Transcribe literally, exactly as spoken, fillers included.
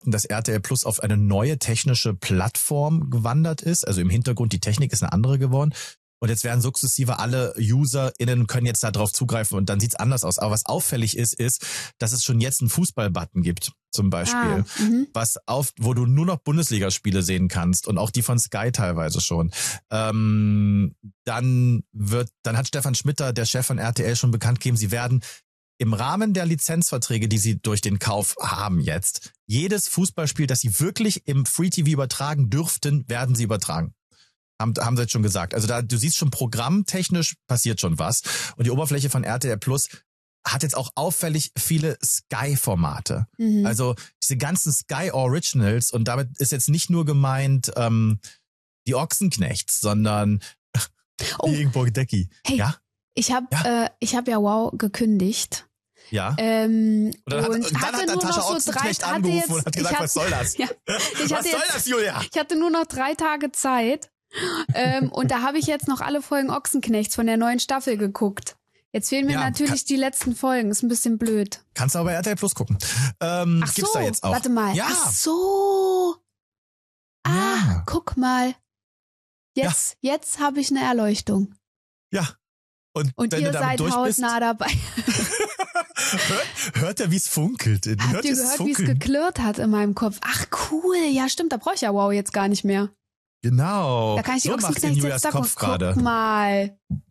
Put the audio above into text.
behaupten, dass R T L Plus auf eine neue technische Plattform gewandert ist. Also im Hintergrund, die Technik ist eine andere geworden. Und jetzt werden sukzessive alle UserInnen können jetzt da drauf zugreifen und dann sieht's anders aus. Aber was auffällig ist, ist, dass es schon jetzt einen Fußball-Button gibt, zum Beispiel, ah, was auf, wo du nur noch Bundesligaspiele sehen kannst und auch die von Sky teilweise schon. Ähm, dann wird, dann hat Stefan Schmitter, der Chef von R T L, schon bekannt gegeben, sie werden im Rahmen der Lizenzverträge, die sie durch den Kauf haben jetzt, jedes Fußballspiel, das sie wirklich im Free-T V übertragen dürften, werden sie übertragen. Haben, haben sie jetzt schon gesagt. Also da, du siehst schon, programmtechnisch passiert schon was. Und die Oberfläche von R T L Plus hat jetzt auch auffällig viele Sky-Formate. Mhm. Also diese ganzen Sky Originals, und damit ist jetzt nicht nur gemeint ähm, die Ochsenknechts, sondern oh. die Ingeborg Decki. Hey, ja? ich habe ja? äh, ich hab ja Wow gekündigt. Ja. Ähm, und dann hat, und und dann hatte hat nur Natascha noch so Ochsenknecht drei, angerufen jetzt, und hat gesagt, hatte, was soll das? Ja, ich was hatte soll jetzt, das, Julia? Ich hatte nur noch drei Tage Zeit ähm, und da habe ich jetzt noch alle Folgen Ochsenknechts von der neuen Staffel geguckt. Jetzt fehlen mir ja, natürlich kann, die letzten Folgen, ist ein bisschen blöd. Kannst du aber bei R T L Plus gucken. Ähm, Ach gibt's so, da jetzt auch. warte mal. Ja. Ach so. Ah, ja. guck mal. Jetzt, ja. jetzt habe ich eine Erleuchtung. Ja. Und, und wenn ihr du damit seid durch hautnah bist, dabei. hört, hört er, wie es funkelt? Habt hört ihr gehört, wie es geklirrt hat in meinem Kopf? Ach cool, ja stimmt, da brauche ich ja Wow jetzt gar nicht mehr. Genau. Da kann ich die so macht den Ochsenknechts Julias jetzt Kopf guck gerade. mal.